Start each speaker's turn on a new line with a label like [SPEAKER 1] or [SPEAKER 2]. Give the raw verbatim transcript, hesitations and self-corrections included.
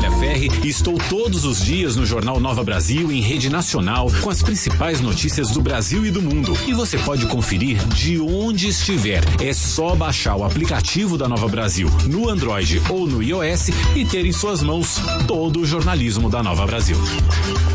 [SPEAKER 1] Natália Ferri e estou todos os dias no Jornal Nova Brasil em rede nacional com as principais notícias do Brasil e do mundo. E você pode conferir de onde estiver. É só baixar o aplicativo da Nova Brasil no Android ou no iOS e ter em suas mãos todo o jornalismo da Nova Brasil.